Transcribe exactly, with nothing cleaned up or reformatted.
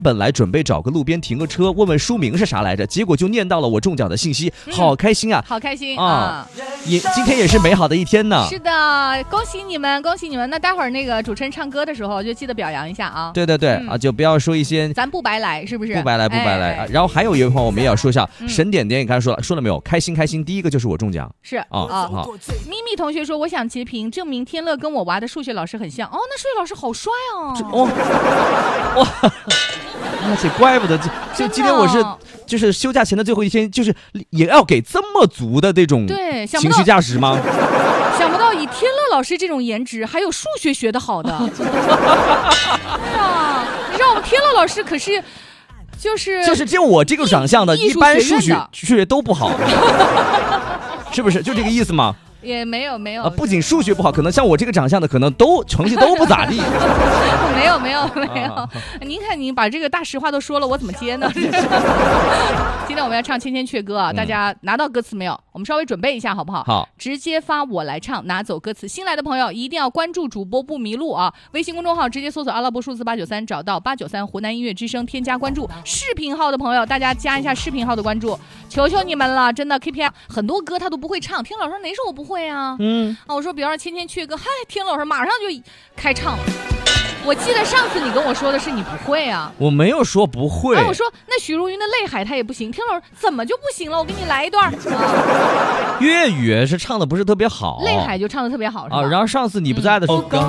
本来准备找个路边停个车，问问书名是啥来着，结果就念到了我中奖的信息，嗯、好开心啊！ 好开心啊！ 啊也今天也是美好的一天呢。 是的，恭喜你们，恭喜你们！那待会儿那个主持人唱歌的时候，就记得表扬一下啊！ 对对对、嗯、啊，就不要说一些咱不白来，是不是？ 不白来，不白来。哎、然后还有一位朋友，我们也要说一下，嗯、沈点点，你刚才说了，说了没有？开心开心，第一个就是我中奖， 是啊啊！咪咪同学说，我想截屏证明天乐跟我娃的数学老师很像。哦，那数学老师好帅哦！哦哇！而且怪不得，就就今天我是就是休假前的最后一天，就是也要给这么足的这种对情绪价值吗？ 想不到以天乐老师这种颜值，还有数学学得好的。对啊，你知道我们天乐老师可是就是就是就我这个长相的，一般数学数学都不好，是不是？就这个意思吗？ 也没有没有、 啊，不仅数学不好，可能像我这个长相的，可能都成绩都不咋地。 没有没有没有，啊、您看您把这个大实话都说了，我怎么接呢？今天我们要唱《千千阙歌》啊，大家拿到歌词没有？我们稍微准备一下好不好？ 好， 直接发我来唱，拿走歌词。新来的朋友一定要关注主播不迷路啊！微信公众号直接搜索阿拉伯数字八九三，找到八九三湖南音乐之声，添加关注。视频号的朋友，大家加一下视频号的关注，求求你们了，真的 K P I 很多歌他都不会唱，听老师哪首我不会啊？嗯啊，我说比方说《千千阙歌》，嗨，听老师马上就开唱了。我记得上次你跟我说的是你不会啊， 我没有说不会。 啊、我说那许茹芸的《泪海》她也不行，听老师怎么就不行了？我给你来一段。啊、 粤语是唱的不是特别好， 《泪海》就唱的特别好是吧？ 啊，然后上次你不在的时候。嗯